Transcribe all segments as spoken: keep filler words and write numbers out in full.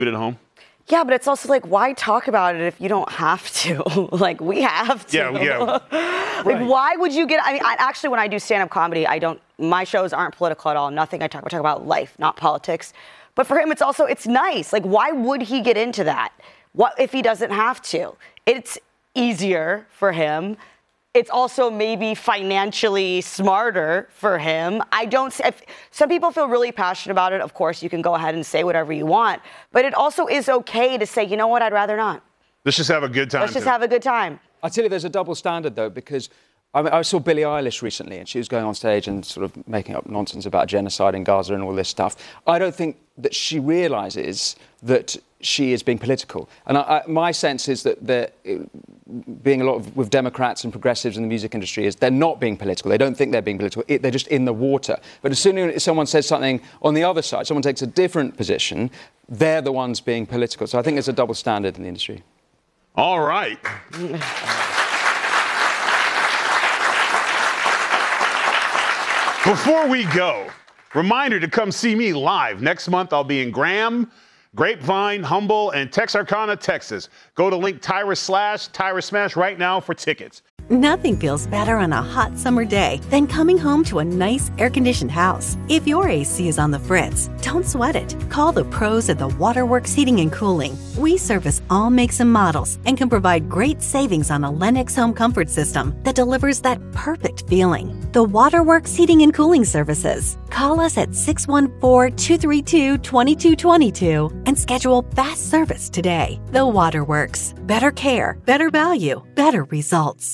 it at home. Yeah, but it's also like, why talk about it if you don't have to? Like, we have to. Yeah, yeah. Like, Right. why would you get, I mean, I, actually, when I do stand-up comedy, I don't, my shows aren't political at all. Nothing I talk, I talk about life, not politics. But for him, it's also, it's nice. Like, why would he get into that? What if he doesn't have to? It's easier for him. It's also maybe financially smarter for him. I don't see, if some people feel really passionate about it. Of course, you can go ahead and say whatever you want, but it also is okay to say, you know what, I'd rather not. Let's just have a good time. Let's just too. have a good time. I tell you, there's a double standard, though, because I, mean, I saw Billie Eilish recently, and she was going on stage and sort of making up nonsense about genocide in Gaza and all this stuff. I don't think that she realises that she is being political. And I, I, my sense is that there, being a lot of, with Democrats and progressives in the music industry, is they're not being political. They don't think they're being political. It, they're just in the water. But as soon as someone says something on the other side, someone takes a different position, they're the ones being political. So I think there's a double standard in the industry. All right. Before we go, reminder to come see me live. Next month, I'll be in Graham, Grapevine, Humble, and Texarkana, Texas. Go to link Tyra slash Tyra Smash right now for tickets. Nothing feels better on a hot summer day than coming home to a nice air-conditioned house. If your A C is on the fritz, don't sweat it. Call the pros at the Waterworks Heating and Cooling. We service all makes and models and can provide great savings on a Lennox home comfort system that delivers that perfect feeling. The Waterworks Heating and Cooling Services. Call us at six one four, two three two, two two two two and schedule fast service today. The Waterworks. Better care, better value, better results.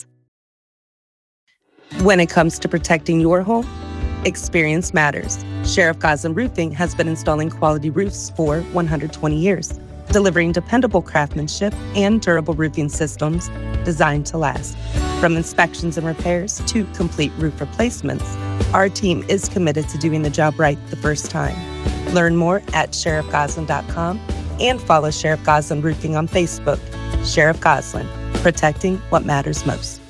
When it comes to protecting your home, experience matters. Sheriff Goslin Roofing has been installing quality roofs for one hundred twenty years, delivering dependable craftsmanship and durable roofing systems designed to last. From inspections and repairs to complete roof replacements, our team is committed to doing the job right the first time. Learn more at sheriff goslin dot com and follow Sheriff Goslin Roofing on Facebook. Sheriff Goslin, protecting what matters most.